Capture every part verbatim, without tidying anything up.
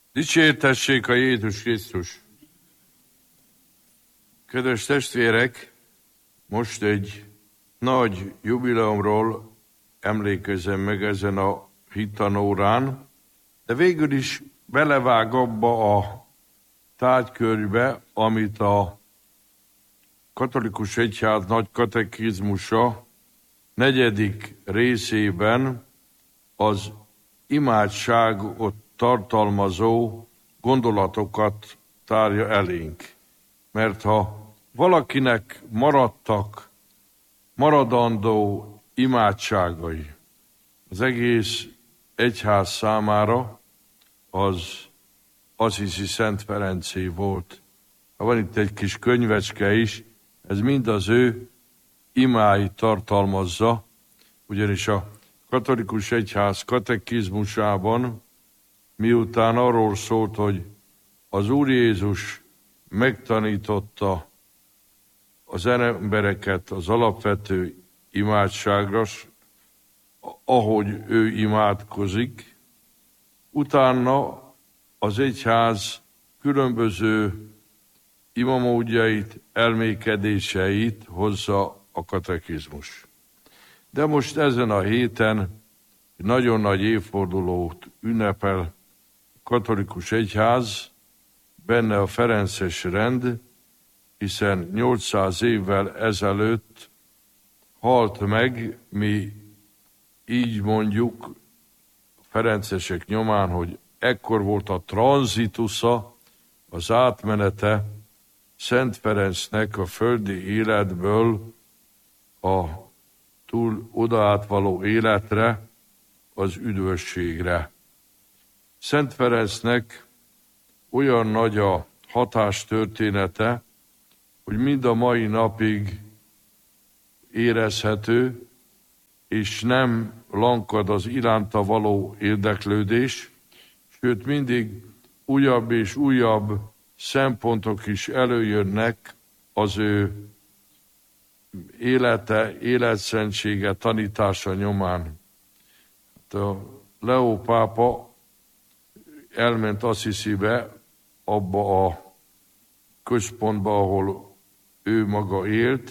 Dicsértessék a Jézus Krisztus! Kedves testvérek, most egy nagy jubileumról emlékezem meg ezen a hittanórán, de végül is belevág abba a tárgykörbe, amit a katolikus egyház nagy katekizmusa negyedik részében az imádságot tartalmazó gondolatokat tárja elénk. Mert ha valakinek maradtak maradandó imádságai az egész egyház számára, az Assisi Szent Ferencé volt. Ha van itt egy kis könyvecske is, ez mind az ő imáit tartalmazza, ugyanis a katolikus egyház katekizmusában, miután arról szólt, hogy az Úr Jézus megtanította az embereket az alapvető imádságra, ahogy ő imádkozik, utána az egyház különböző imamódjait, elmékedéseit hozza a katekizmus. De most ezen a héten nagyon nagy évfordulót ünnepel a katolikus egyház, benne a ferences rend, hiszen nyolcszáz évvel ezelőtt halt meg, mi így mondjuk a ferencesek nyomán, hogy ekkor volt a tranzitusza, az átmenete Szent Ferencnek a földi életből a túl odaátvaló életre, az üdvösségre. Szent Ferencnek olyan nagy a hatástörténete, hogy mind a mai napig érezhető, és nem lankad az iránta való érdeklődés, sőt mindig újabb és újabb szempontok is előjönnek az ő élete, életszentsége, tanítása nyomán. A Leó pápa elment Assisibe, abba a központba, ahol ő maga élt,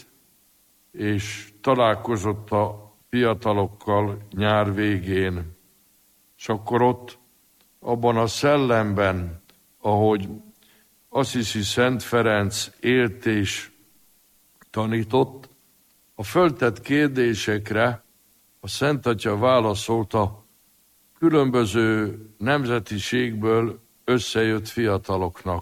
és találkozott a fiatalokkal nyár végén. És akkor ott, abban a szellemben, ahogy Assisi Szent Ferenc élt és tanított, a föltett kérdésekre a Szent Atya válaszolta különböző nemzetiségből összejött fiataloknak.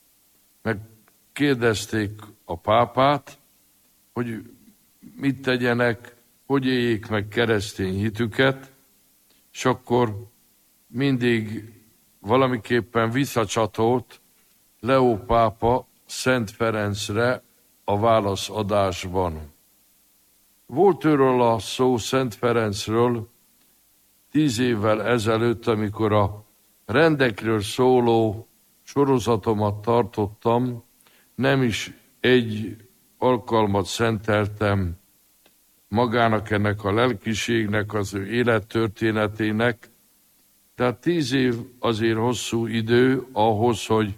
Megkérdezték a pápát, hogy mit tegyenek, hogy éljék meg keresztény hitüket, és akkor mindig valamiképpen visszacsatolt Leó pápa Szent Ferencre a válaszadásban. Volt őről a szó, Szent Ferencről, tíz évvel ezelőtt, amikor a rendekről szóló sorozatomat tartottam, nem is egy alkalmat szenteltem magának, ennek a lelkiségnek, az ő élettörténetének, tehát tíz év azért hosszú idő ahhoz, hogy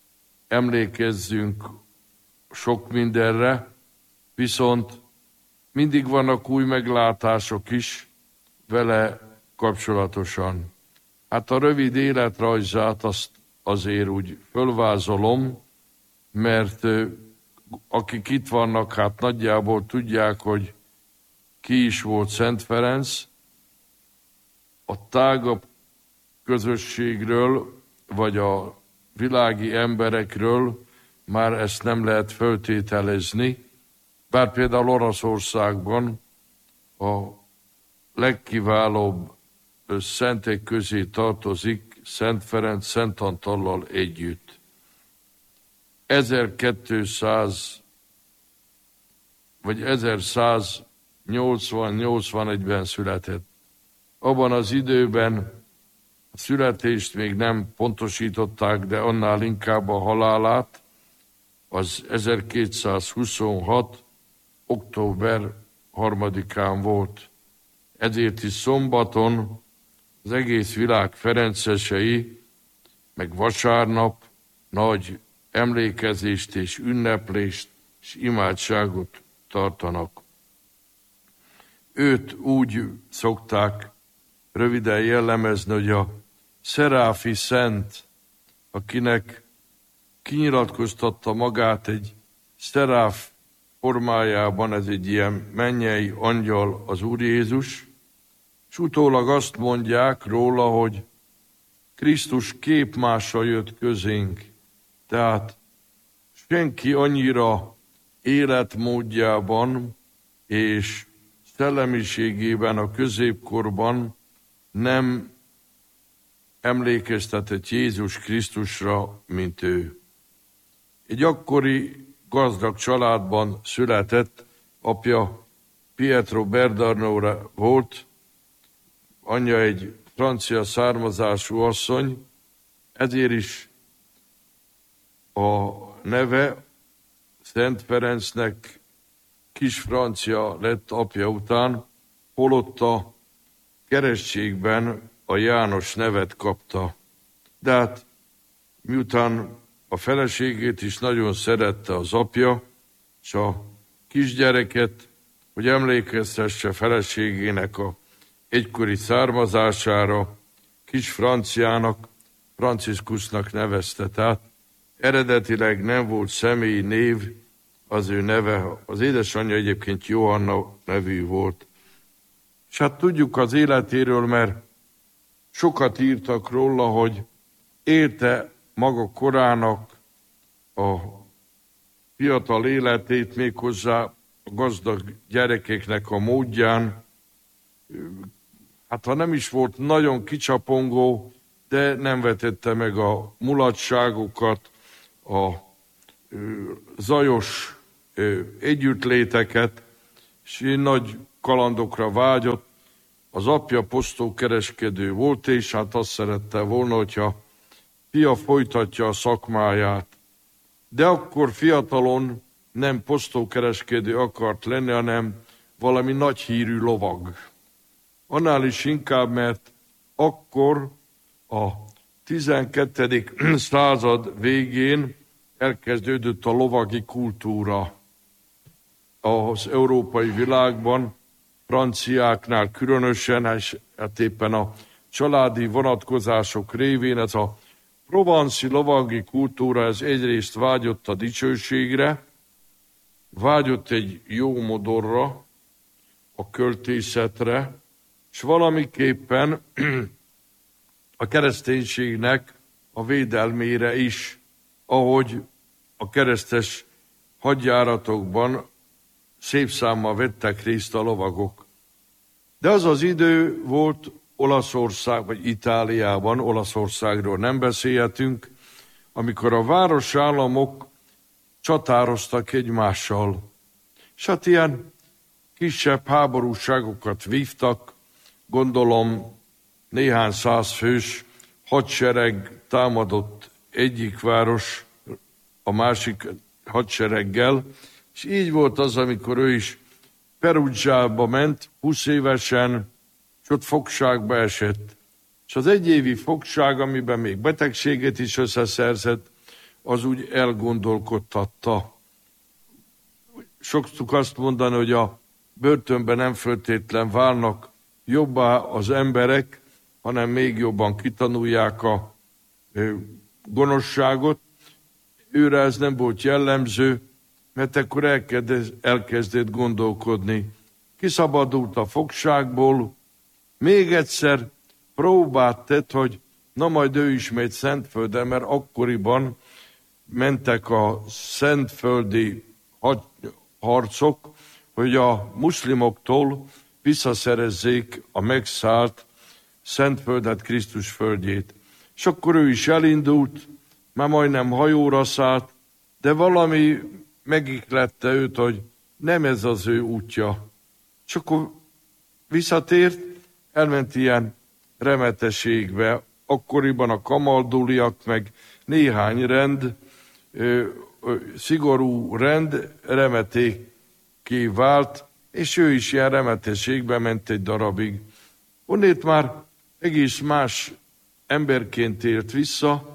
emlékezzünk sok mindenre, viszont mindig vannak új meglátások is vele kapcsolatosan. Hát a rövid életrajzát azt azért úgy fölvázolom, mert akik itt vannak, hát nagyjából tudják, hogy ki is volt Szent Ferenc. A tágabb közösségről, vagy a világi emberekről már ezt nem lehet föltételezni, bár például Oroszországban a legkiválóbb szentek közé tartozik Szent Ferenc Szent Antallal együtt. ezerkétszáz vagy ezerszáznyolcvan-nyolcvanegyben született. Abban az időben a születést még nem pontosították, de annál inkább a halálát, az ezerkétszázhuszonhat. október harmadikán volt. Ezért is szombaton az egész világ ferencesei meg vasárnap nagy emlékezést és ünneplést és imádságot tartanak. Őt úgy szokták röviden jellemezni, hogy a szeráfi szent, akinek kinyilatkoztatta magát egy szeráf formájában, ez egy ilyen mennyei angyal az Úr Jézus, és utólag azt mondják róla, hogy Krisztus képmása jött közénk. Tehát senki annyira életmódjában és szellemiségében a középkorban nem emlékeztetett Jézus Krisztusra, mint ő. Egy akkori gazdag családban született, apja Pietro Bernardino volt, anyja egy francia származású asszony, ezért is a neve Szent Ferencnek Kis Francia lett apja után, holott a keresztségben a János nevet kapta. De hát miután a feleségét is nagyon szerette az apja, és a kisgyereket, hogy emlékeztesse feleségének a egykori származására, Kis Franciának, Franciszkusnak nevezte. Tehát eredetileg nem volt személyi név az ő neve, az édesanyja egyébként Johanna nevű volt. És hát tudjuk az életéről, mert sokat írtak róla, hogy élte maga korának a fiatal életét, méghozzá a gazdag gyerekeknek a módján. Hát ha nem is volt nagyon kicsapongó, de nem vetette meg a mulatságokat, a zajos együttléteket, és nagy kalandokra vágyott. Az apja posztókereskedő volt, és hát azt szerette volna, hogyha fia folytatja a szakmáját. De akkor fiatalon nem posztókereskedő akart lenni, hanem valami nagy hírű lovag. Annál is inkább, mert akkor a tizenkettedik század végén elkezdődött a lovagi kultúra az európai világban, franciáknál különösen, és hát éppen a családi vonatkozások révén ez a provanci lovagi kultúra, ez egyrészt vágyott a dicsőségre, vágyott egy jó modorra, a költészetre, és valamiképpen a kereszténységnek a védelmére is, ahogy a keresztes hadjáratokban szép számmal vettek részt a lovagok. De az az idő volt Olaszország, vagy Itáliában, Olaszországról nem beszélhetünk, amikor a városállamok csatároztak egymással. És hát ilyen kisebb háborúságokat vívtak, gondolom néhány száz fős hadsereg támadott egyik város a másik hadsereggel, és így volt az, amikor ő is Perugiába ment, húsz évesen, és ott fogságba esett. És az egyévi fogság, amiben még betegséget is összeszerzett, az úgy elgondolkodtatta. Szoktuk azt mondani, hogy a börtönben nem feltétlen válnak jobbá az emberek, hanem még jobban kitanulják a gonoszságot. Őre ez nem volt jellemző, mert akkor elkezdett, elkezdett gondolkodni. Kiszabadult a fogságból, még egyszer próbát tett, hogy na majd ő is megy Szentföldre, mert akkoriban mentek a szentföldi harcok, hogy a muszlimoktól visszaszerezzék a megszállt Szentföldet, Krisztus földjét. És akkor ő is elindult, már majdnem hajóra szállt, de valami megiklette őt, hogy nem ez az ő útja. És akkor visszatért, elment ilyen remeteségbe. Akkoriban a kamalduliak, meg néhány rend, ö, ö, szigorú rend remetéké vált, és ő is ilyen remeteségbe ment egy darabig. Onnét már egész más emberként élt vissza,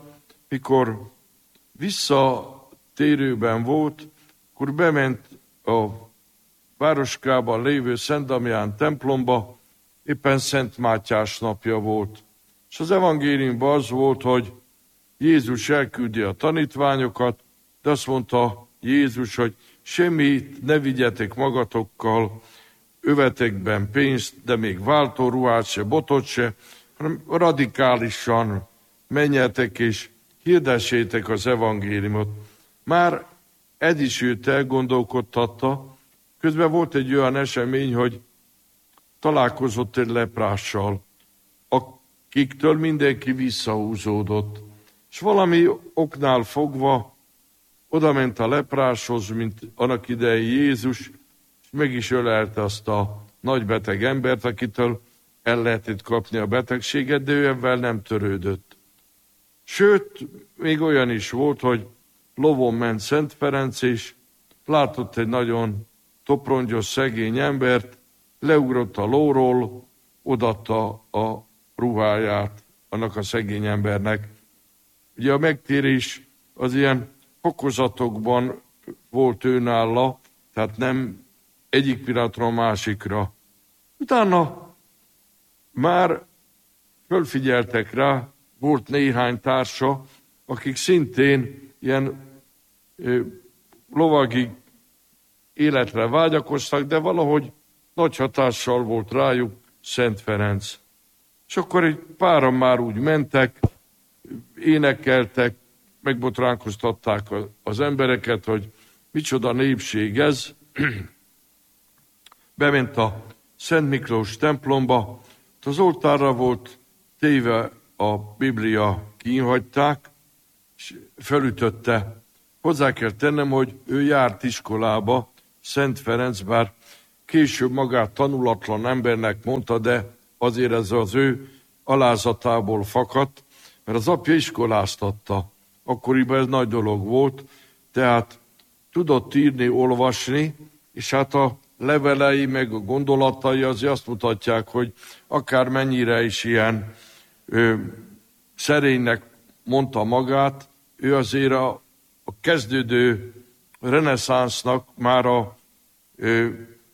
mikor visszatérőben volt, akkor bement a városkában lévő Szent Damián templomba, éppen Szent Mátyás napja volt. És az evangéliumban az volt, hogy Jézus elküldi a tanítványokat, de azt mondta Jézus, hogy semmit ne vigyetek magatokkal, övetekben pénzt, de még váltóruhát se, botot se, hanem radikálisan menjetek és hirdessétek az evangéliumot. Már ez is őt elgondolkodtatta. Közben volt egy olyan esemény, hogy találkozott egy leprással, akiktől mindenki visszahúzódott. És valami oknál fogva oda ment a lepráshoz, mint annak idején Jézus, és meg is ölelte azt a nagybeteg embert, akitől el lehetett kapni a betegséget, de ő ebben nem törődött. Sőt, még olyan is volt, hogy lovon ment Szent Ferenc, és látott egy nagyon toprongyos, szegény embert, leugrott a lóról, odaadta a ruháját annak a szegény embernek. Ugye a megtérés az ilyen fokozatokban volt őnála, tehát nem egyik pillanatra a másikra. Utána már fölfigyeltek rá, volt néhány társa, akik szintén ilyen ö, lovagi életre vágyakoztak, de valahogy nagy hatással volt rájuk Szent Ferenc. És akkor egy páran már úgy mentek, énekeltek, megbotránkoztatták az embereket, hogy micsoda népség ez. Bement a Szent Miklós templomba, az oltárra volt téve a Biblia, kínhagyták, és felütötte. Hozzá kell tennem, hogy ő járt iskolába, Szent Ferenc, bár később magát tanulatlan embernek mondta, de azért ez az ő alázatából fakadt, mert az apja iskoláztatta. Akkoriban ez nagy dolog volt, tehát tudott írni, olvasni, és hát a levelei, meg a gondolatai azért azt mutatják, hogy akár mennyire is ilyen ö, szerénynek mondta magát, ő azért a, a kezdődő reneszánsznak már a ö,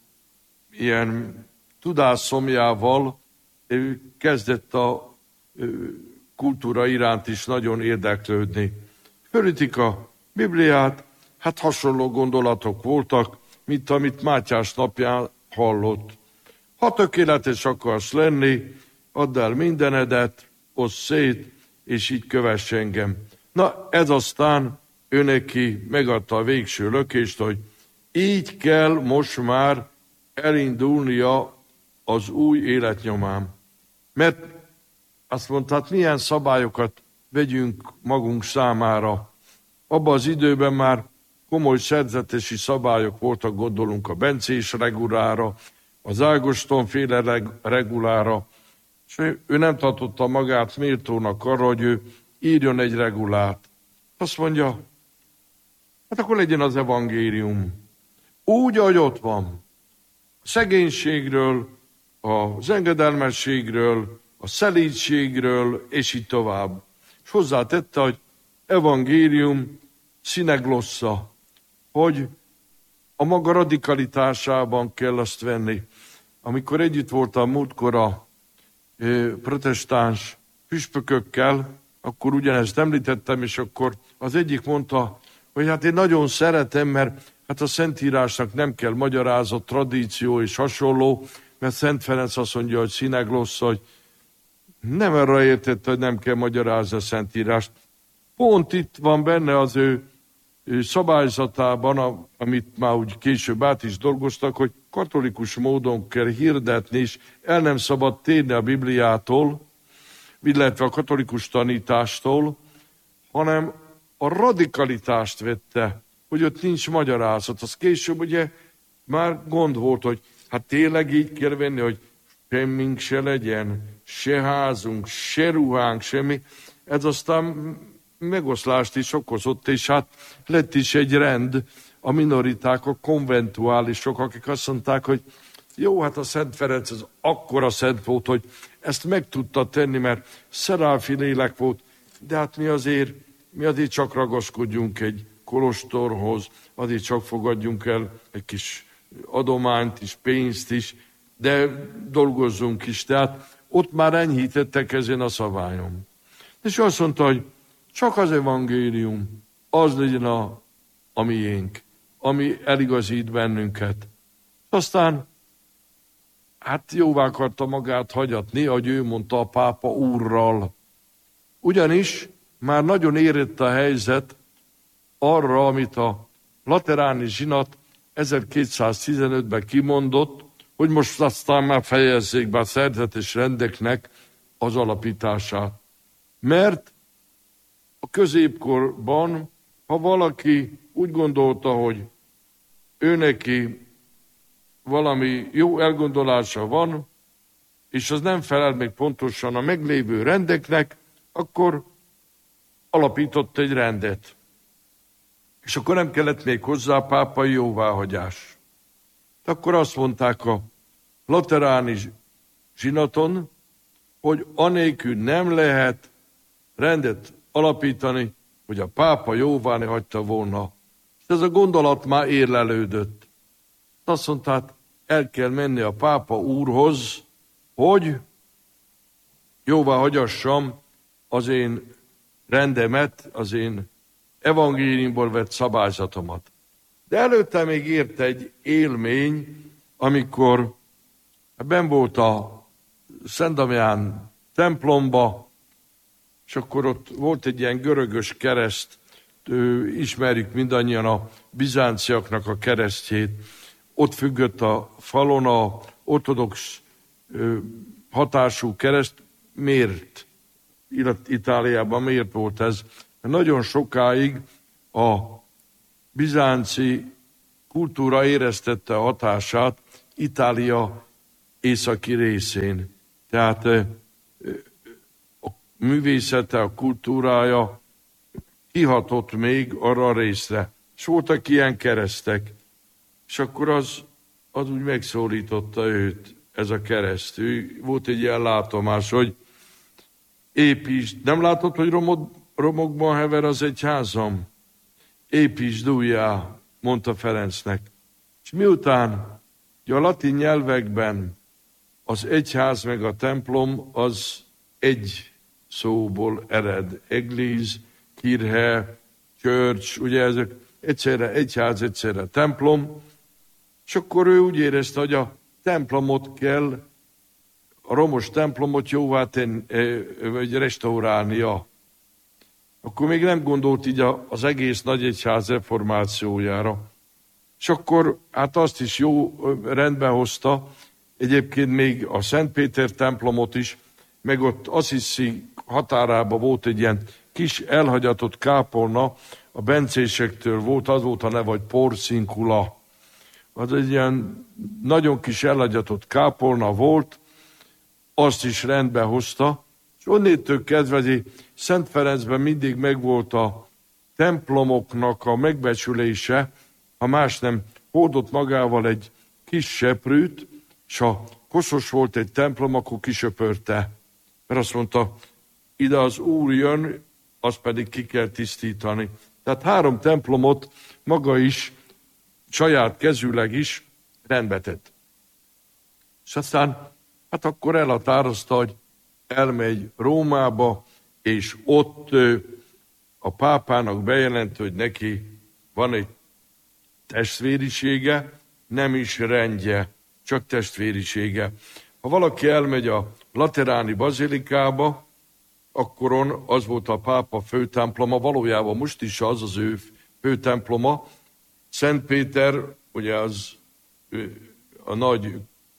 ilyen tudásszomjával ő kezdett a ö, kultúra iránt is nagyon érdeklődni. Fölütik a Bibliát, hát hasonló gondolatok voltak, mint amit Mátyás napján hallott. Ha tökéletes akarsz lenni, add el mindenedet, oszd szét, és így kövess engem. Na, ez aztán ő neki megadta a végső lökést, hogy így kell most már elindulnia az új életnyomán. Mert azt mondta, hát milyen szabályokat vegyünk magunk számára. Abban az időben már komoly szerzetesi szabályok voltak, gondolunk a bencés regulára, az Ágoston-féle regulára, és ő nem tartotta magát méltónak arra, hogy ő írjon egy regulát. Azt mondja, hát akkor legyen az evangélium. Úgy, ahogy ott van. A szegénységről, az engedelmességről, a szelídségről, és így tovább. És hozzátette, hogy evangélium sine glossa, hogy a maga radikalitásában kell azt venni. Amikor együtt voltam múltkor a protestáns püspökökkel, akkor ugyanezt említettem, és akkor az egyik mondta, hogy hát én nagyon szeretem, mert hát a Szentírásnak nem kell magyarázat, tradíció és hasonló, mert Szent Ferenc azt mondja, hogy sine glossa, hogy nem arra értette, hogy nem kell magyarázni a Szentírást. Pont itt van benne az ő, ő szabályzatában, amit már úgy később át is dolgoztak, hogy katolikus módon kell hirdetni, és el nem szabad térni a Bibliától, illetve a katolikus tanítástól, hanem a radikalitást vette, hogy ott nincs magyarázat. Az később ugye már gond volt, hogy hát tényleg így kell venni, hogy semmink se legyen, se házunk, se ruhánk, semmi. Ez aztán megoszlást is okozott, és hát lett is egy rend, a minoriták, a konventuálisok, akik azt mondták, hogy jó, hát a Szent Ferenc az akkora szent volt, hogy ezt meg tudta tenni, mert szeráfi lélek volt, de hát mi azért mi addig csak ragaszkodjunk egy kolostorhoz, addig csak fogadjunk el egy kis adományt is, pénzt is, de dolgozzunk is. Tehát ott már enyhítettek ezen a szabályon. És azt mondta, hogy csak az evangélium, az legyen a, a miénk, ami eligazít bennünket. Aztán hát jóvá akarta magát hagyatni, ahogy ő mondta, a pápa úrral. Ugyanis már nagyon érett a helyzet arra, amit a lateráni zsinat ezerkétszáztizenötben kimondott, hogy most aztán már fejezzék be a szerzetes rendeknek az alapítását. Mert a középkorban, ha valaki úgy gondolta, hogy ő neki valami jó elgondolása van, és az nem felel még pontosan a meglévő rendeknek, akkor alapított egy rendet. És akkor nem kellett még hozzá pápai jóváhagyás. Akkor azt mondták a lateráni zsinaton, hogy anélkül nem lehet rendet alapítani, hogy a pápa jóvá ne hagyta volna. És ez a gondolat már érlelődött. Azt mondták, el kell menni a pápa úrhoz, hogy jóvá hagyassam az én rendemet, az én evangéliumból vett szabályzatomat. De előtte még ért egy élmény, amikor benn volt a Szent Damián templomba, és akkor ott volt egy ilyen görögös kereszt, ismerjük mindannyian a bizánciaknak a keresztjét. Ott függött a falon a ortodox hatású kereszt. Miért? Itáliában miért volt ez? Nagyon sokáig a bizánci kultúra éreztette a hatását Itália északi részén. Tehát a művészete, a kultúrája kihatott még arra a részre. És voltak ilyen keresztek. És akkor az, az úgy megszólította őt, ez a kereszt. Ő, volt egy ilyen látomás, hogy építsd, nem látod, hogy romod, romokban hever az egyházam? Építsd újjá, mondta Ferencnek. És miután a latin nyelvekben az egyház meg a templom az egy szóból ered. Eglise, kirche, church, ugye ezek egyszerre egyház, egyszerre templom. És akkor ő úgy érezte, hogy a templomot kell, a romos templomot jóvá tenni, vagy restaurálnia. Akkor még nem gondolt így az egész nagyegyház reformációjára. És akkor hát azt is jó rendbe hozta, egyébként még a Szent Péter templomot is, meg ott Assisi határában volt egy ilyen kis elhagyatott kápolna, a bencésektől volt, az volt a neve, hogy Porciuncula. Az egy ilyen nagyon kis elhagyatott kápolna volt, azt is rendbe hozta, és onnétől kezdve Szent Ferencben mindig megvolt a templomoknak a megbecsülése, ha más nem, hordott magával egy kis seprűt, és ha koszos volt egy templom, akkor kisöpörte. Mert azt mondta, ide az Úr jön, azt pedig ki kell tisztítani. Tehát három templomot maga is, saját kezűleg is rendbe tett. És aztán, hát akkor elhatározta, hogy elmegy Rómába, és ott a pápának bejelent, hogy neki van egy testvérisége, nem is rendje, csak testvérisége. Ha valaki elmegy a lateráni bazilikába, akkoron az volt a pápa főtemploma, valójában most is az az ő főtemploma. Szent Péter, ugye az a nagy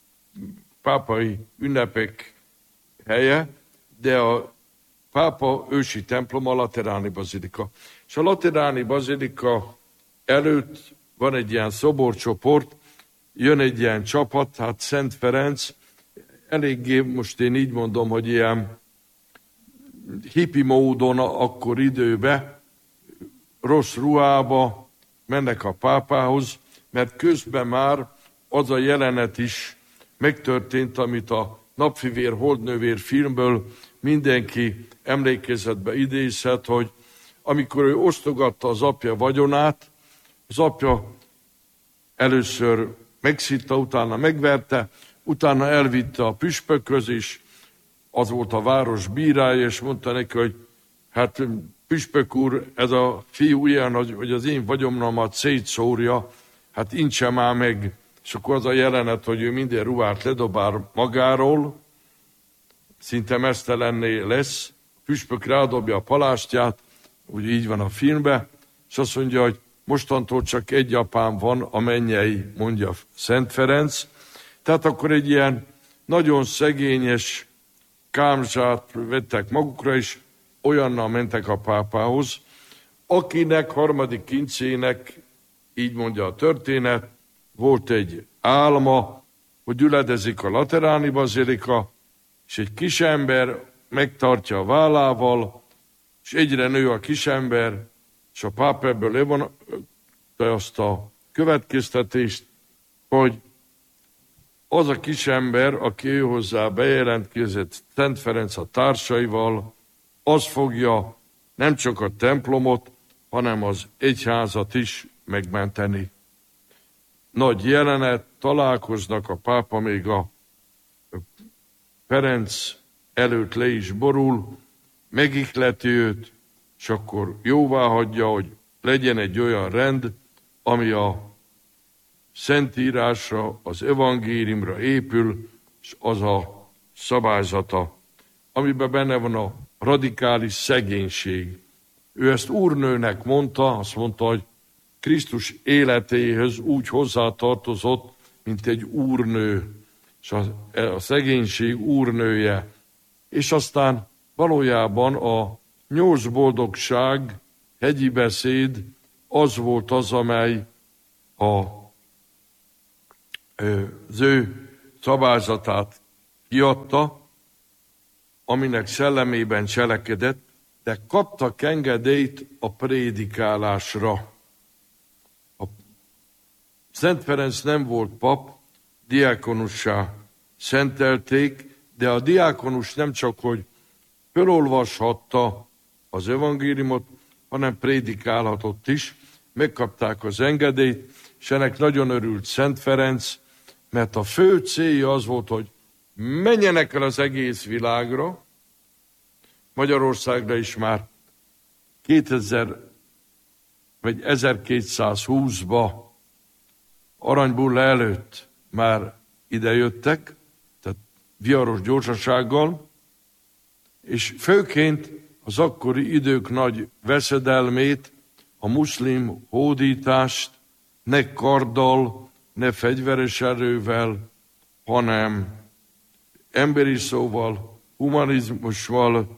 pápai ünnepek helye, de a pápa ősi temploma a lateráni bazilika. És a lateráni bazilika előtt van egy ilyen szoborcsoport, jön egy ilyen csapat, hát Szent Ferenc, eléggé, most én így mondom, hogy ilyen hippi módon akkor időbe, rossz ruhába mennek a pápához, mert közben már az a jelenet is megtörtént, amit a Napfivér, Holdnővér filmből mindenki emlékezetbe idézhet, hogy amikor ő osztogatta az apja vagyonát, az apja először megszitta, utána megverte, utána elvitte a püspökhöz is, az volt a város bírája, és mondta neki, hogy hát püspök úr, ez a fiú ilyen, hogy az én vagyonomat szétszórja, hát intse már meg. És akkor az a jelenet, hogy ő minden ruhát ledobál magáról, szinte mesztelenné lesz, a püspök rádobja a palástját, úgy így van a filmben, és azt mondja, hogy mostantól csak egy apám van, a mennyei, mondja Szent Ferenc. Tehát akkor egy ilyen nagyon szegényes kámzsát vettek magukra, és olyannal mentek a pápához, akinek harmadik kincének, így mondja a történet, volt egy álma, hogy üledezik a lateráni bazilika, és egy kisember megtartja a vállával, és egyre nő a kisember, és a pápa ebből levonta azt a következtetést, hogy az a kisember, aki ő hozzá bejelentkezett Szent Ferenc a társaival, az fogja nem csak a templomot, hanem az egyházat is megmenteni. Nagy jelenet, találkoznak, a pápa még a Ferenc előtt le is borul, megihleti őt, és akkor jóvá hagyja, hogy legyen egy olyan rend, ami a Szentírásra, az evangéliumra épül, és az a szabályzata, amiben benne van a radikális szegénység. Ő ezt úrnőnek mondta, azt mondta, hogy Krisztus életéhez úgy hozzátartozott, mint egy úrnő, és a, a szegénység úrnője. És aztán valójában a nyolc boldogság hegyi beszéd az volt az, amely a, az ő szabályzatát kiadta, aminek szellemében cselekedett, de kaptak engedélyt a prédikálásra. A Szent Ferenc nem volt pap, diákonussá szentelték, de a diákonus nem csak, hogy felolvashatta az evangéliumot, hanem prédikálhatott is. Megkapták az engedélyt, és ennek nagyon örült Szent Ferenc, mert a fő célja az volt, hogy menjenek el az egész világra, Magyarországra is már kétezer vagy ezerkétszázhúszba Aranybulla előtt már idejöttek, tehát viharos gyorsasággal, és főként az akkori idők nagy veszedelmét, a muszlim hódítást ne karddal, ne fegyveres erővel, hanem emberi szóval, humanizmussal,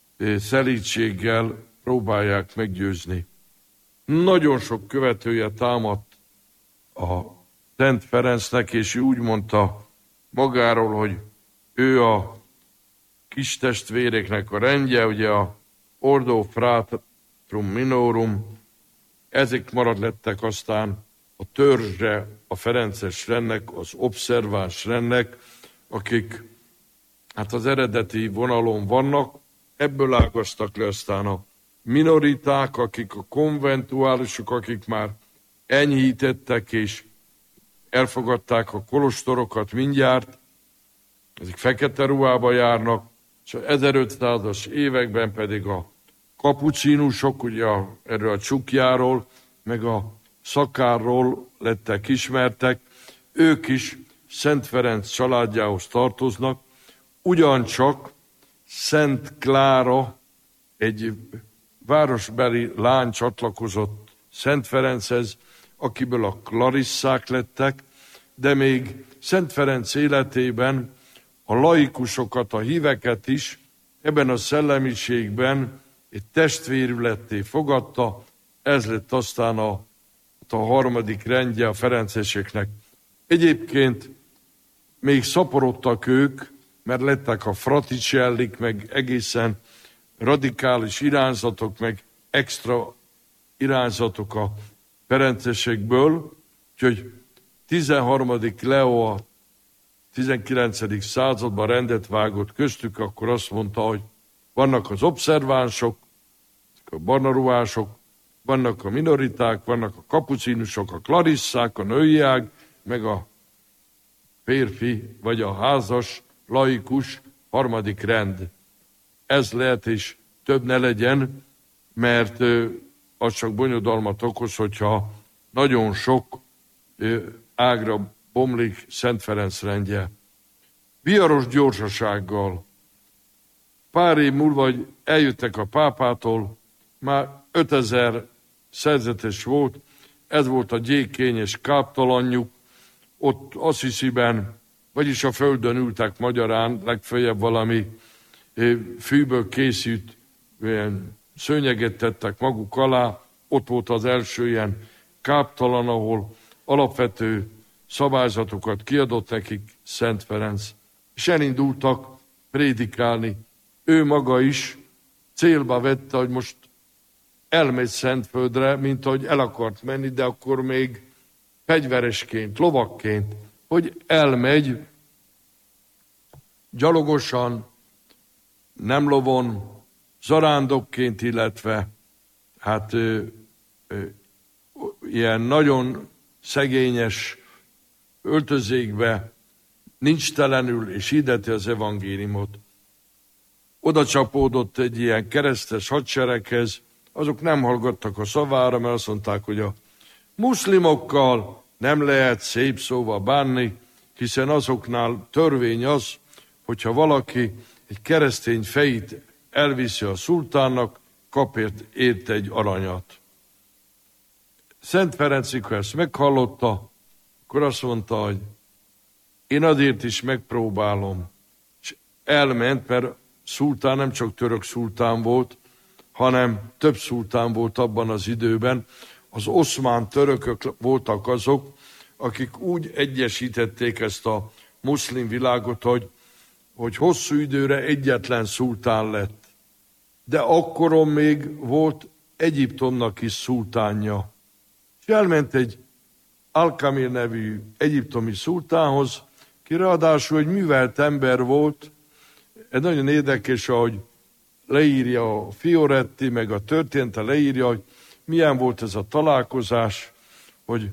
szelídséggel próbálják meggyőzni. Nagyon sok követője támadt a Szent Ferencnek, és ő úgy mondta magáról, hogy ő a kis testvéreknek a rendje, ugye a Ordo Fratrum Minorum, ezek marad lettek aztán a törzse a ferences rendnek, az obszerváns rendnek, akik hát az eredeti vonalon vannak, ebből ágaztak le aztán a minoriták, akik a konventuálisok, akik már enyhítettek és elfogadták a kolostorokat mindjárt, ezek fekete ruhába járnak, és az ezerötszázas években pedig a kapucinusok, ugye a, erről a csukjáról, meg a szakárról lettek ismertek, ők is Szent Ferenc családjához tartoznak, ugyancsak Szent Klára, egy városbeli lány csatlakozott Szent Ferenchez, akiből a Klarisszák lettek, de még Szent Ferenc életében a laikusokat, a híveket is ebben a szellemiségben egy testvérületté fogadta, ez lett aztán a, a harmadik rendje a ferenceseknek. Egyébként még szaporodtak ők, mert lettek a fraticellik, meg egészen radikális irányzatok, meg extra irányzatok a ferencesekből, úgyhogy tizenharmadik Leó a tizenkilencedik században rendet vágott köztük, akkor azt mondta, hogy vannak az obszervánsok, a barnaruhások, vannak a minoriták, vannak a kapucinusok, a klarisszák, a női ág, meg a férfi, vagy a házas, laikus, harmadik rend. Ez lehet, és több ne legyen, mert az csak bonyodalmat okoz, hogyha nagyon sok ágra bomlik Szent Ferenc rendje. Viharos gyorsasággal. Pár év múlva, hogy eljöttek a pápától, már ötezer szerzetes volt, ez volt a gyékényes káptalanjuk, ott Assisiben, vagyis a földön ültek magyarán, legfeljebb valami fűből készült ilyen szőnyeget tettek maguk alá, ott volt az első ilyen káptalan, ahol alapvető szabályzatokat kiadott nekik Szent Ferenc, és elindultak prédikálni. Ő maga is célba vette, hogy most elmegy Szentföldre, mint ahogy el akart menni, de akkor még fegyveresként, lovakként, hogy elmegy gyalogosan, nem lovon, zarándokként, illetve hát ö, ö, ilyen nagyon szegényes öltözékbe, nincs telenül, és hirdeti az evangéliumot. Oda csapódott egy ilyen keresztes hadsereghez, azok nem hallgattak a szavára, mert azt mondták, hogy a muszlimokkal nem lehet szép szóval bánni, hiszen azoknál törvény az, hogyha valaki egy keresztény fejét elviszi a szultánnak, kapért érte egy aranyat. Szent Ferenc, amikor ezt meghallotta, akkor azt mondta, hogy én azért is megpróbálom. És elment, mert szultán nem csak török szultán volt, hanem több szultán volt abban az időben. Az oszmán törökök voltak azok, akik úgy egyesítették ezt a muszlim világot, hogy, hogy hosszú időre egyetlen szultán lett. De akkoron még volt Egyiptomnak is szultánja. És elment egy Al-Kamil nevű egyiptomi szultánhoz, ki ráadásul egy művelt ember volt. Ez nagyon érdekes, ahogy leírja a Fioretti, meg a története leírja, hogy milyen volt ez a találkozás, hogy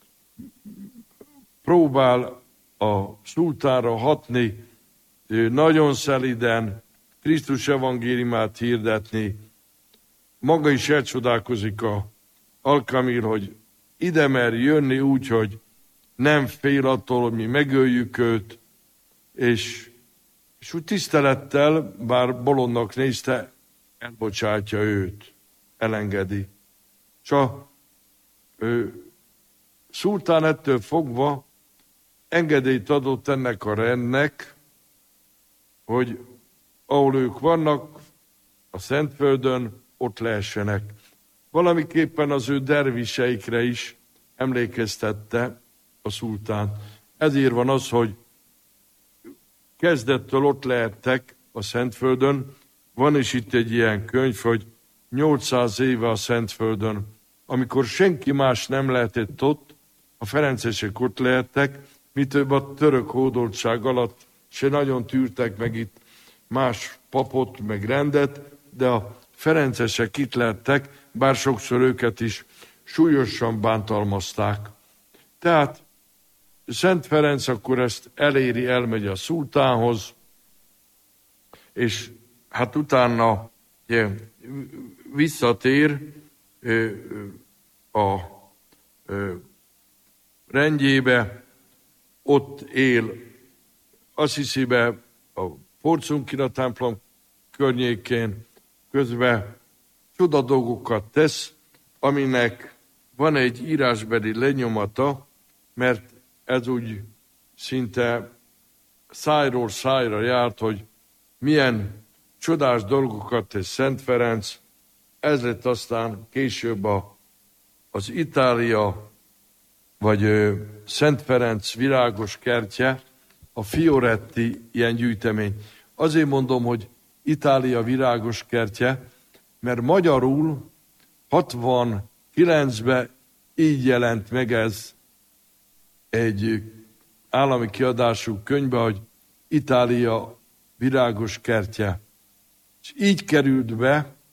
próbál a szultánra hatni, nagyon szeliden Krisztus evangéliumát hirdetni. Maga is elcsodálkozik a Al-Kamil, hogy ide mer jönni úgy, hogy nem fél attól, hogy mi megöljük őt, és, és úgy tisztelettel, bár bolondnak nézte, elbocsátja őt, elengedi. És a ő, szultán ettől fogva engedélyt adott ennek a rendnek, hogy ahol ők vannak, a Szentföldön, ott lehessenek. Valamiképpen az ő derviseikre is emlékeztette a szultán. Ezért van az, hogy kezdettől ott lehettek a Szentföldön. Van is itt egy ilyen könyv, hogy nyolcszáz éve a Szentföldön, amikor senki más nem lehetett ott, a ferencesek ott lehettek, mi több a török hódoltság alatt se nagyon tűrtek meg itt más papot, meg rendet, de a ferencesek itt lehettek, bár sokszor őket is súlyosan bántalmazták. Tehát Szent Ferenc akkor ezt eléri, elmegy a szultánhoz, és hát utána ugye, visszatér a rendjébe, ott él Assisibe, a Porcunkina templom környékén, közben csoda dolgokat tesz, aminek van egy írásbeli lenyomata, mert ez úgy szinte szájról szájra járt, hogy milyen csodás dolgokat tesz Szent Ferenc. Ez lett aztán később a, az Itália, vagy ö, Szent Ferenc virágos kertje, a Fioretti ilyen gyűjtemény. Azért mondom, hogy Itália virágos kertje, mert magyarul hatvankilencben így jelent meg ez egy állami kiadású könyvbe, hogy Itália virágos kertje. És így került be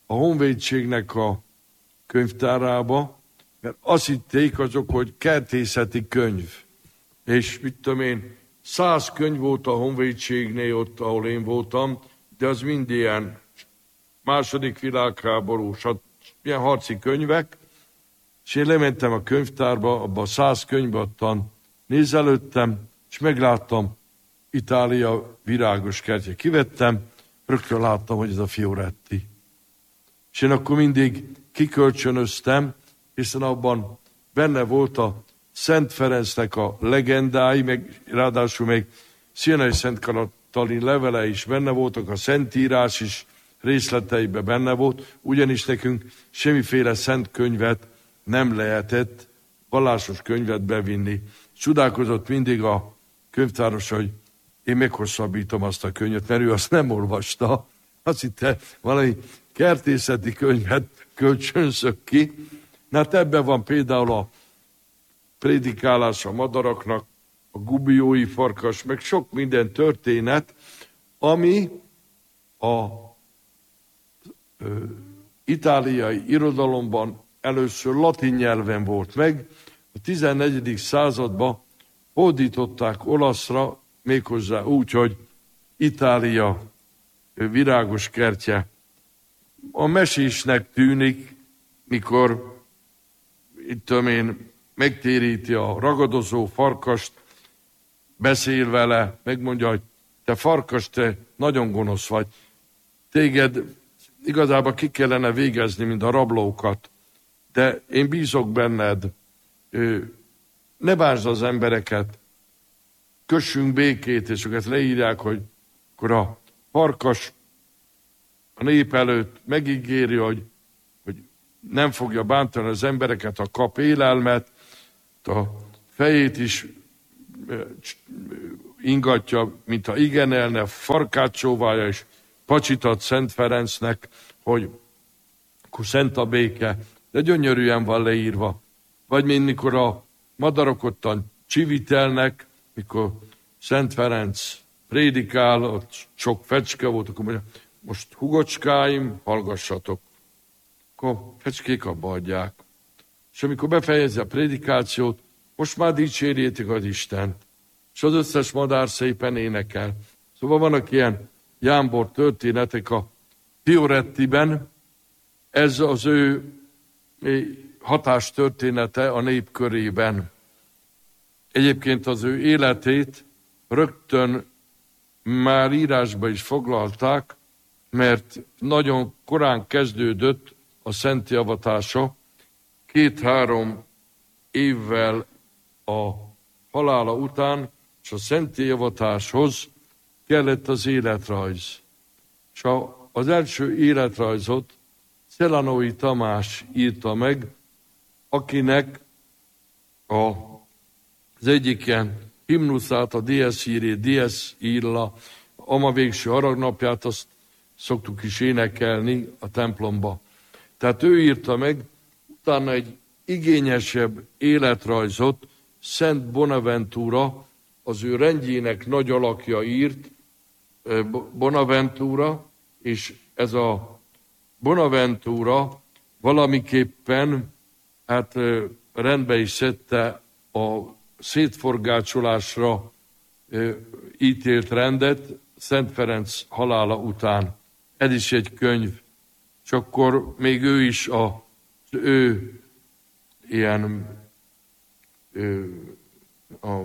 a honvédségnek a könyvtárába, mert azt hitték azok, hogy kertészeti könyv. És mit tudom én, száz könyv volt a honvédségnél ott, ahol én voltam, de az mind ilyen második világháború, ilyen harci könyvek, és én lementem a könyvtárba, abban a száz könyvbattan nézelődtem, és megláttam Itália virágos kertje. Kivettem, rögtön láttam, hogy ez a Fioretti. És én akkor mindig kikölcsönöztem, hiszen abban benne volt a Szent Ferencnek a legendái, meg ráadásul még Szienai Szent Katalin levele is benne voltak, a Szentírás is részleteiben benne volt, ugyanis nekünk semmiféle szent könyvet nem lehetett, vallásos könyvet bevinni. Csodálkozott mindig a könyvtáros, hogy én meghosszabbítom azt a könyvet, mert ő azt nem olvasta. Azt hitte, valami kertészeti könyvet kölcsönzök ki. Na hát ebben van például a prédikálás a madaraknak, a gubiói farkas, meg sok minden történet, ami a ö, itáliai irodalomban először latin nyelven volt meg, a tizennegyedik században hódították olaszra, méghozzá úgy, hogy Itália virágos kertje. A mesésnek tűnik, mikor, itt tudom én, megtéríti a ragadozó farkast, beszél vele, megmondja, hogy te farkas, te nagyon gonosz vagy. Téged igazából ki kellene végezni, mint a rablókat, de én bízok benned. Ne bánsd az embereket, kössünk békét, és őket leírják, hogy akkor a farkas a nép előtt megígéri, hogy, hogy nem fogja bántani az embereket, ha kap élelmet, a fejét is ingatja, mint ha igenelne, farkát csóválja, és pacsitat Szent Ferencnek, hogy akkor szent a béke, de gyönyörűen van leírva. Vagy mint mikor a madarak ottan csivitelnek, mikor Szent Ferenc prédikál, ott sok fecske volt, akkor mondja, most hugocskáim, hallgassatok. Akkor fecskék abba adják. És amikor befejezi a prédikációt, most már dicsérjétek az Istent. És az összes madár szépen énekel. Szóval vannak ilyen jámbor történetek a Fiorettiben. Ez az ő hatástörténete a nép körében. Egyébként az ő életét rögtön már írásba is foglalták, mert nagyon korán kezdődött a szenti avatása, két-három évvel a halála után, és a szenti avatáshoz kellett az életrajz. És az első életrajzot Szelanói Tamás írta meg, akinek a, az egyik ilyen himnuszát, a Dies Irae, Dies Illa, ama végső haragnapját, azt szoktuk is énekelni a templomba. Tehát ő írta meg, utána egy igényesebb életrajzot Szent Bonaventura, az ő rendjének nagy alakja írt, Bonaventura, és ez a Bonaventura valamiképpen hát rendbe is szedte a szétforgácsolásra ítélt rendet Szent Ferenc halála után. Ez is egy könyv, és akkor még ő is a, ő ilyen ő, a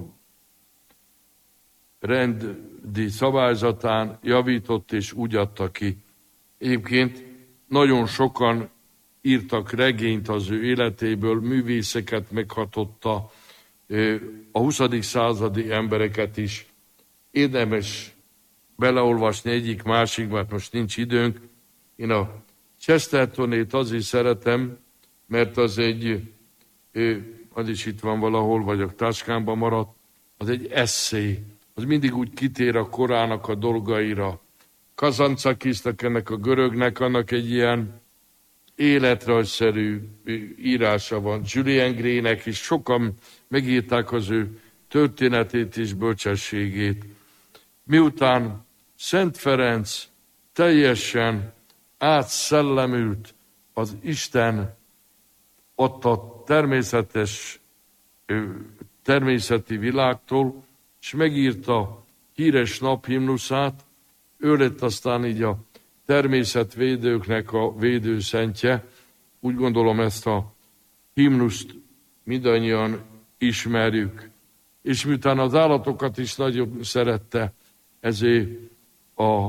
rendi szabályzatán javított és úgy adta ki. Egyébként nagyon sokan írtak regényt az ő életéből, művészeket meghatotta, a huszadik századi embereket is. Érdemes beleolvasni egyik másik, mert most nincs időnk. Én a Chestertonét azért szeretem, mert az egy, az is itt van valahol, vagy a táskámban maradt, az egy esszé. Az mindig úgy kitér a korának a dolgaira. Kazantzakisnak, ennek a görögnek, annak egy ilyen életrajzszerű írása van. Julien Grének is sokan megírták az ő történetét és bölcsességét. Miután Szent Ferenc teljesen átszellemült az Isten adta természetes, természeti világtól, és megírta híres naphimnuszát. Ő lett aztán így a természetvédőknek a védőszentje. Úgy gondolom, ezt a himnuszt mindannyian ismerjük. És miután az állatokat is nagyon szerette, ezért a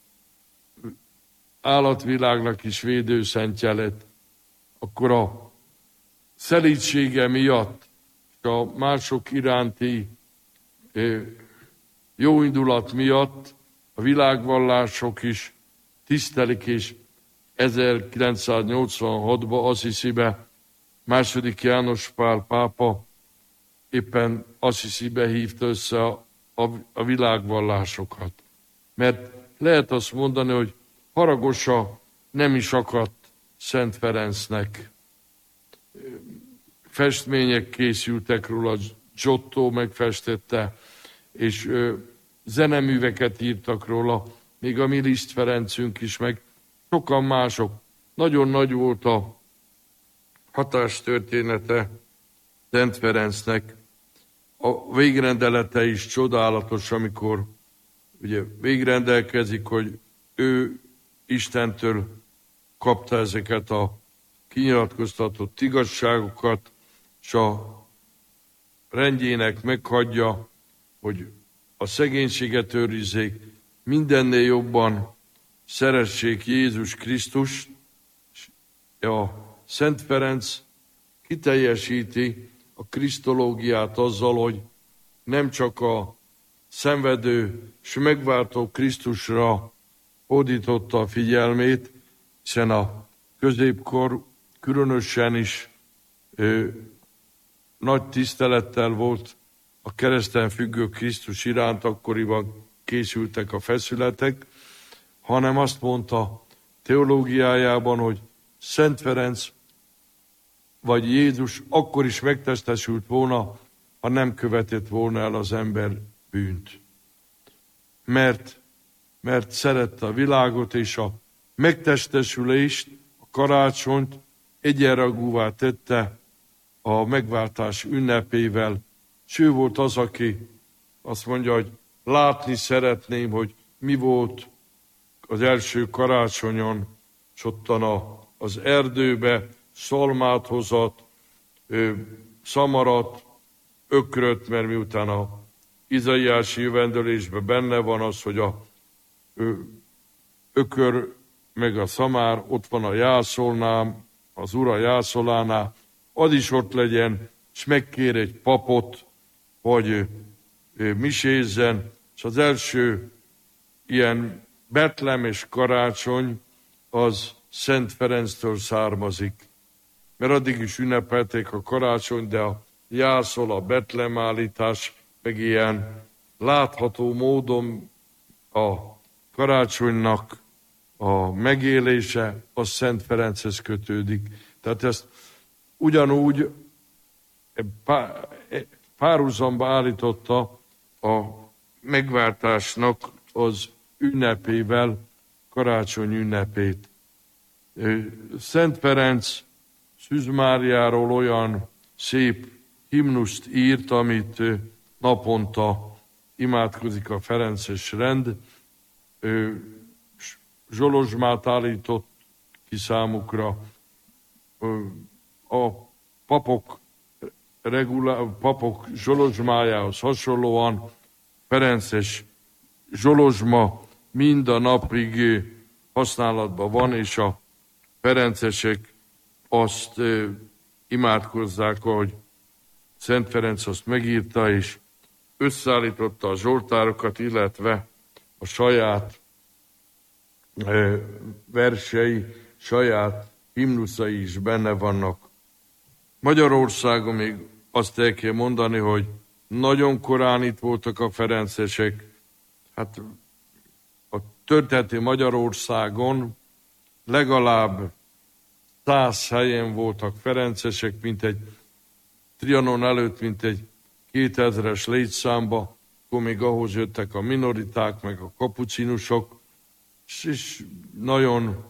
állatvilágnak is védőszentje lett. Akkor a szelídsége miatt, a mások iránti jóindulat miatt a világvallások is tisztelik, és ezerkilencszáznyolcvanhatban Assisibe második János Pál pápa éppen Assisibe hívta össze a, a, a világvallásokat. Mert lehet azt mondani, hogy haragosa nem is akadt Szent Ferencnek. Festmények készültek róla, Giotto megfestette, és ö, zeneműveket írtak róla, még a mi Liszt Ferencünk is, meg sokan mások. Nagyon nagy volt a hatástörténete Szent Ferencnek. A végrendelete is csodálatos, amikor ugye végrendelkezik, hogy ő Istentől kapta ezeket a kinyilatkoztatott igazságokat, és a rendjének meghagyja, hogy a szegénységet őrizzék, mindennél jobban szeressék Jézus Krisztust. A Szent Ferenc kiteljesíti a krisztológiát azzal, hogy nem csak a szenvedő és megváltó Krisztusra fordította a figyelmét, hiszen a középkor különösen is ö, nagy tisztelettel volt a kereszten függő Krisztus iránt, akkoriban készültek a feszületek, hanem azt mondta teológiájában, hogy Szent Ferenc vagy Jézus akkor is megtestesült volna, ha nem követett volna el az ember bűnt. Mert, mert szerette a világot, és a megtestesülést, a karácsonyt egyenragúvá tette a megváltás ünnepével. És ő volt az, aki azt mondja, hogy látni szeretném, hogy mi volt az első karácsonyon, és ottan a, az erdőbe szalmát hozott, szamarat, ökröt, mert miután a izaiási jövendőlésben benne van az, hogy a ökör meg a szamár ott van a jászolnál, az ura jászolánál, az is ott legyen, és megkér egy papot, hogy misézzen, és az első ilyen Betlem és karácsony az Szent Ferenctől származik. Mert addig is ünnepelték a karácsony, de a jászol, a Betlem állítás, meg ilyen látható módon a karácsonynak a megélése, az Szent Ferenchez kötődik. Tehát ezt ugyanúgy párhuzamba állította a megváltásnak az ünnepével, karácsony ünnepét. Szent Ferenc Szűz Máriáról olyan szép himnuszt írt, amit naponta imádkozik a ferences rend. Zsolozsmát állított ki számukra. A papok, regulá, papok zsolozsmájához hasonlóan ferences zsolozsma mind a napig használatban van, és a ferencesek azt ö, imádkozzák, ahogy Szent Ferenc azt megírta, és összeállította a zsoltárokat, illetve a saját ö, versei, saját himnuszai is benne vannak. Magyarországon még azt el kell mondani, hogy nagyon korán itt voltak a ferencesek. Hát a történeti Magyarországon legalább száz helyen voltak ferencesek, mint egy Trianon előtt, mint egy kétezres létszámba, akkor még ahhoz jöttek a minoriták, meg a kapucinusok, és nagyon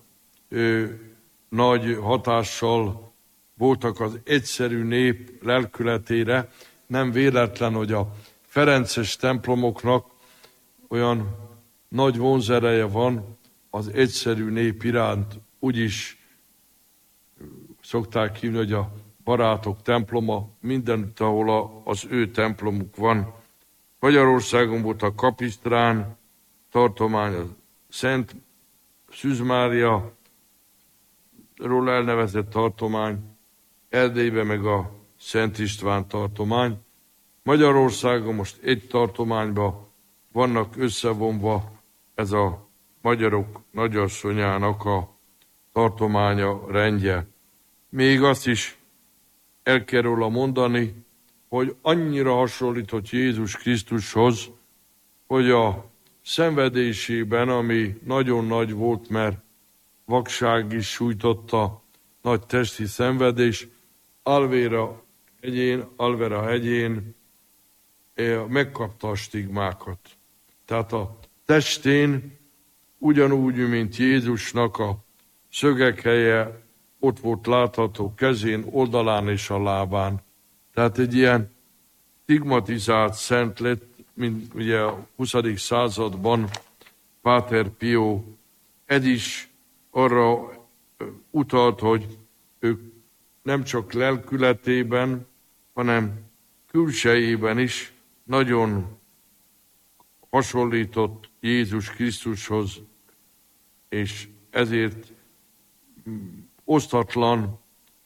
ö, nagy hatással voltak az egyszerű nép lelkületére. Nem véletlen, hogy a ferences templomoknak olyan nagy vonzereje van az egyszerű nép iránt. Úgyis szokták hívni, hogy a barátok temploma, mindenütt, ahol az ő templomuk van. Magyarországon volt a Kapisztrán tartomány, a Szent Szűz Mária ról elnevezett tartomány, Erdélyben meg a Szent István tartomány. Magyarországon most egy tartományban vannak összevonva ez a magyarok nagyasszonyának a tartománya, rendje. Még azt is el kell róla mondani, hogy annyira hasonlított Jézus Krisztushoz, hogy a szenvedésében, ami nagyon nagy volt, mert vakság is sújtotta, nagy testi szenvedés, Alvéra hegyén, Alvera hegyén megkapta a stigmákat. Tehát a testén ugyanúgy, mint Jézusnak a szögek helye ott volt látható kezén, oldalán és a lábán. Tehát egy ilyen stigmatizált szent lett, mint ugye a huszadik században Páter Pio. Ez is arra utalt, hogy ők nem csak lelkületében, hanem külsejében is nagyon hasonlított Jézus Krisztushoz, és ezért osztatlan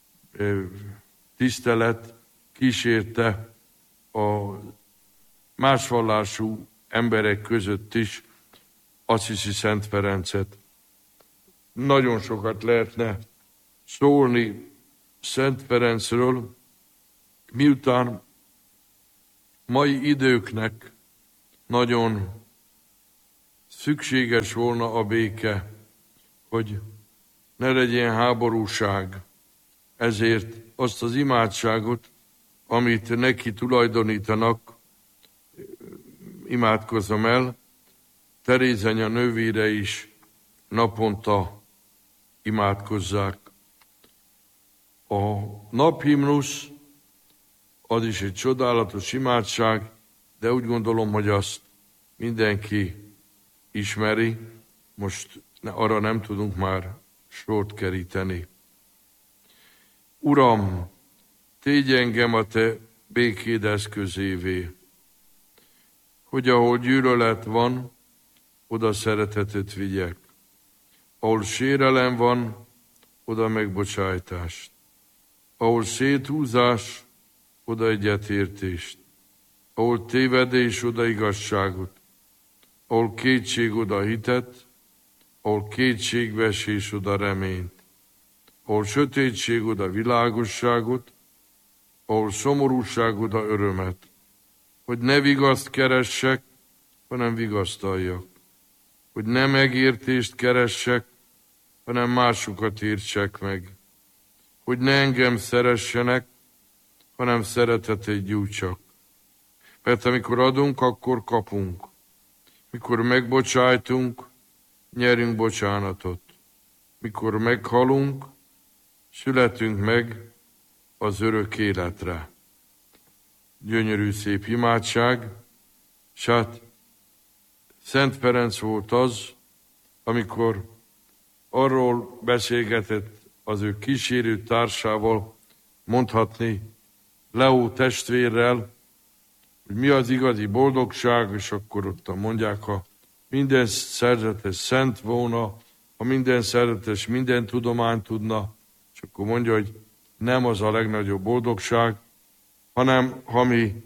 tisztelet kísérte a más vallású emberek között is Assisi Szent Ferencet. Nagyon sokat lehetne szólni Szent Ferencről, miután mai időknek nagyon szükséges volna a béke, hogy ne legyen háborúság. Ezért azt az imádságot, amit neki tulajdonítanak, imádkozzam el, Terézanya nővére is naponta imádkozzák. A naphimnusz az is egy csodálatos imádság, de úgy gondolom, hogy azt mindenki ismeri, most arra nem tudunk már sort keríteni. Uram, tégy engem a te békéd eszközévé, hogy ahol gyűlölet van, oda szeretetet vigyek. Ahol sérelem van, oda megbocsájtást. Ahol széthúzás, oda egyetértést. Ahol tévedés, oda igazságot. Ahol kétség, oda hitet. Ahol kétségbeesés, oda reményt. Ahol sötétség, oda világosságot. Ahol szomorúság, oda örömet. Hogy ne vigaszt keressek, hanem vigasztaljak. Hogy ne megértést keressek, hanem másokat értsek meg. Hogy ne engem szeressenek, hanem szeretetet gyújtsak. Mert amikor adunk, akkor kapunk. Mikor megbocsájtunk, nyerünk bocsánatot. Mikor meghalunk, születünk meg az örök életre. Gyönyörű szép imádság, s hát Szent Ferenc volt az, amikor arról beszélgetett az ő kísérő társával, mondhatni Leó testvérrel, hogy mi az igazi boldogság, és akkor ott mondják, ha minden szerzetes szent volna, ha minden szerzetes minden tudományt tudna, és akkor mondja, hogy nem az a legnagyobb boldogság, hanem ha mi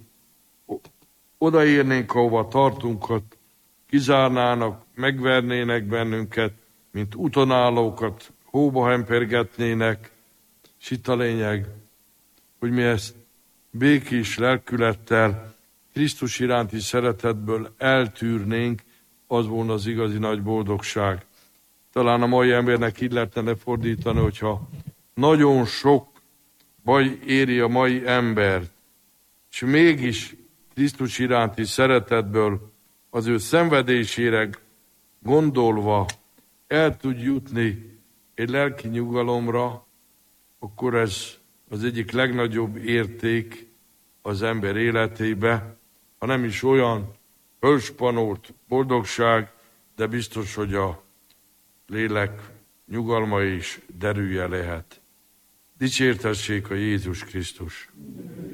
odaérnénk, ahova tartunk, ott kizárnának, megvernének bennünket, mint utonállókat, hóba hempergetnének, és itt a lényeg, hogy mi ezt békés lelkülettel, Krisztus iránti szeretetből eltűrnénk, az volna az igazi nagy boldogság. Talán a mai embernek így lehetne lefordítani, hogyha nagyon sok baj éri a mai embert, és mégis Krisztus iránti szeretetből az ő szenvedésére gondolva el tud jutni egy lelki nyugalomra, akkor ez az egyik legnagyobb érték az ember életébe, ha nem is olyan fölspanolt boldogság, de biztos, hogy a lélek nyugalma és derűje lehet. Dicsértessék a Jézus Krisztus!